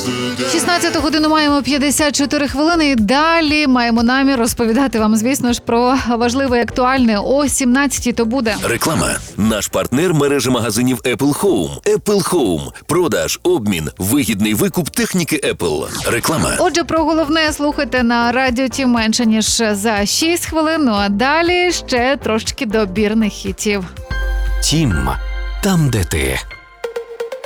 16 годину маємо 54 хвилини і далі маємо намір розповідати вам, звісно ж, про важливе і актуальне. О 17-й то буде. Реклама. Наш партнер – мережа магазинів Apple Home. Apple Home. Продаж, обмін, вигідний викуп техніки Apple. Реклама. Отже, про головне слухайте на радіо Ті менше, ніж за 6 хвилин. Ну а далі ще трошки добірних хітів. Тім. Там, де ти.